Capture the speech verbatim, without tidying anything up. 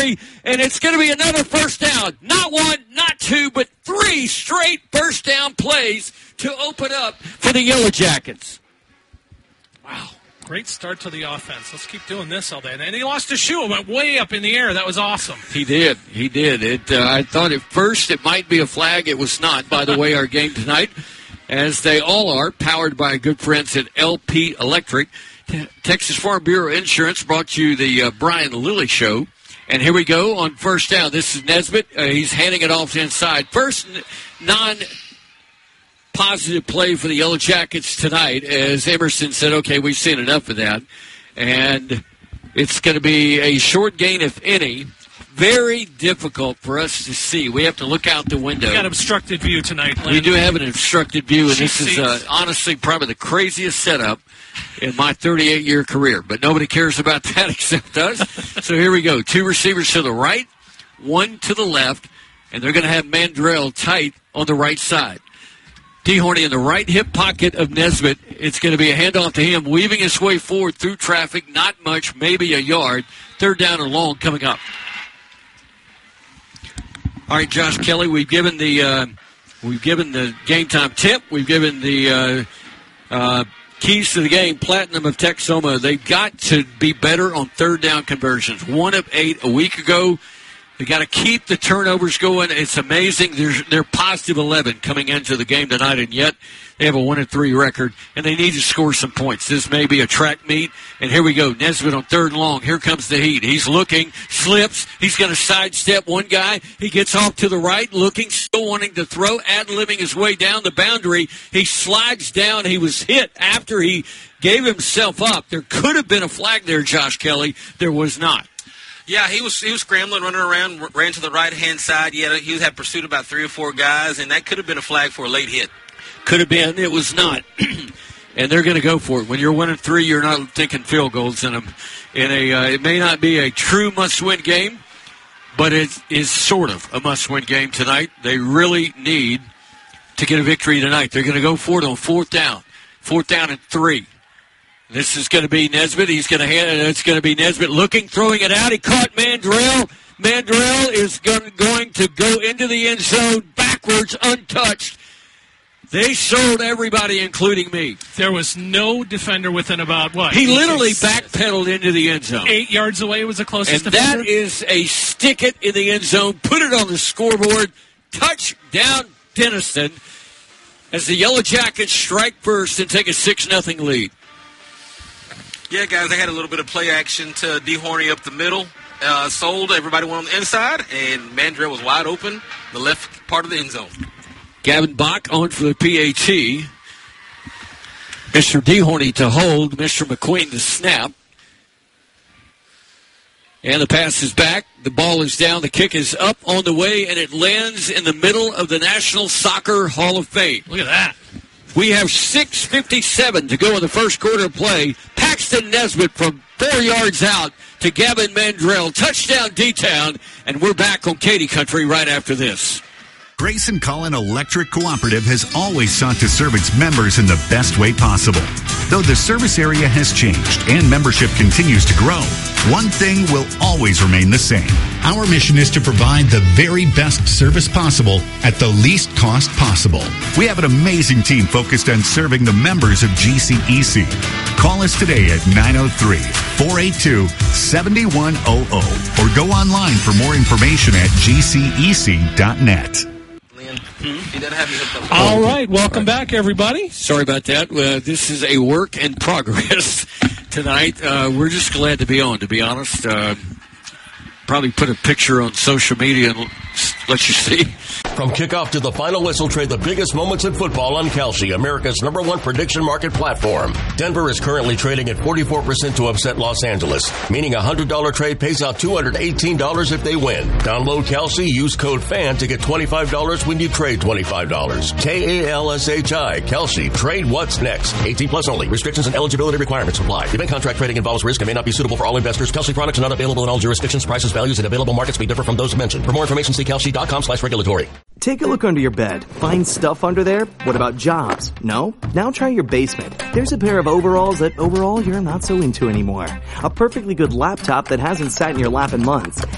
Kelly, and it's going to be another first down. Not one, not two, but three straight first down plays to open up for the Yellow Jackets. Wow. Great start to the offense. Let's keep doing this all day. And he lost his shoe. It went way up in the air. That was awesome. He did. He did. It. Uh, I thought at first it might be a flag. It was not, by the way, our game tonight, as they all are, powered by good friends at L P Electric. T- Texas Farm Bureau Insurance brought you the uh, Brian Lilly Show. And here we go on first down. This is Nesbitt. Uh, he's handing it off inside. First non positive play for the Yellow Jackets tonight, as Emerson said, okay, we've seen enough of that. And it's going to be a short gain, if any. Very difficult for us to see. We have to look out the window. We got obstructed view tonight, Lynn. We do have an obstructed view, and this is uh, honestly probably the craziest setup in my thirty-eight-year career. But nobody cares about that except us. So here we go. Two receivers to the right, one to the left, and they're going to have Mandrell tight on the right side. DeHorny in the right hip pocket of Nesbitt. It's going to be a handoff to him, weaving his way forward through traffic. Not much, maybe a yard. Third down and long coming up. All right, Josh Kelly, we've given the uh, we've given the game time tip. We've given the uh, uh, keys to the game. Platinum of Texoma. They've got to be better on third down conversions. One of eight a week ago. They got to keep the turnovers going. It's amazing. They're, they're positive eleven coming into the game tonight, and yet they have a one and three record, and they need to score some points. This may be a track meet, and here we go. Nesbitt on third and long. Here comes the heat. He's looking, slips. He's going to sidestep one guy. He gets off to the right, looking, still wanting to throw, ad-libbing his way down the boundary. He slides down. He was hit after he gave himself up. There could have been a flag there, Josh Kelly. There was not. Yeah, he was he was scrambling, running around, ran to the right-hand side. He had, he had pursued about three or four guys, and that could have been a flag for a late hit. Could have been. It was not. And they're going to go for it. When you're one and three, you're not thinking field goals in them. In a, uh, it may not be a true must-win game, but it is sort of a must-win game tonight. They really need to get a victory tonight. They're going to go for it on fourth down. Fourth down and three. This is going to be Nesbitt. He's going to hand it. It's going to be Nesbitt looking, throwing it out. He caught Mandrell. Mandrell is going to go into the end zone backwards, untouched. They sold everybody, including me. There was no defender within about, what? He literally backpedaled into the end zone. Eight yards away was the closest and defender. And that is a stick it in the end zone, put it on the scoreboard, touchdown Denison, as the Yellow Jackets strike first and take a six nothing lead. Yeah, guys, they had a little bit of play action to DeHorny up the middle. Uh, sold, everybody went on the inside, and Mandrell was wide open, the left part of the end zone. Gavin Bach on for the P A T. Mister DeHorny to hold, Mister McQueen to snap. And the pass is back. The ball is down. The kick is up on the way, and it lands in the middle of the National Soccer Hall of Fame. Look at that. We have six fifty-seven to go in the first quarter of play. Paxton Nesbitt from four yards out to Gavin Mandrell. Touchdown D-Town. And we're back on Katy Country right after this. Grayson Cullen Electric Cooperative has always sought to serve its members in the best way possible. Though the service area has changed and membership continues to grow, one thing will always remain the same. Our mission is to provide the very best service possible at the least cost possible. We have an amazing team focused on serving the members of G C E C. Call us today at nine oh three, four eight two, seven one zero zero or go online for more information at g c e c dot net. All right, welcome back, everybody. Sorry about that. Uh, this is a work in progress tonight. Uh, we're just glad to be on, to be honest. Uh, probably put a picture on social media and let you see. From kickoff to the final whistle, trade the biggest moments in football on Kalshi, America's number one prediction market platform. Denver is currently trading at forty-four percent to upset Los Angeles, meaning a one hundred dollars trade pays out two hundred eighteen dollars if they win. Download Kalshi, use code FAN to get twenty-five dollars when you trade twenty-five dollars. K A L S H I, Kalshi. Trade what's next. eighteen plus only. Restrictions and eligibility requirements apply. Event contract trading involves risk and may not be suitable for all investors. Kalshi products are not available in all jurisdictions. Prices, values, and available markets may differ from those mentioned. For more information, see kalshi.com slash regulatory. Take a look under your bed. Find stuff under there? What about jobs? No? Now try your basement. There's a pair of overalls that overall you're not so into anymore. A perfectly good laptop that hasn't sat in your lap in months.